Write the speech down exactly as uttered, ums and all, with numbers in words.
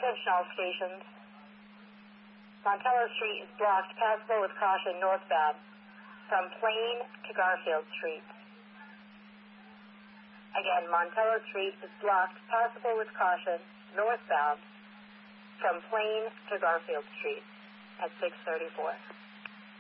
Attention all stations. Montello Street is blocked, passable with caution northbound from Plain to Garfield Street. Again, Montello Street is blocked, passable with caution northbound from Plain to Garfield Street at six thirty-four.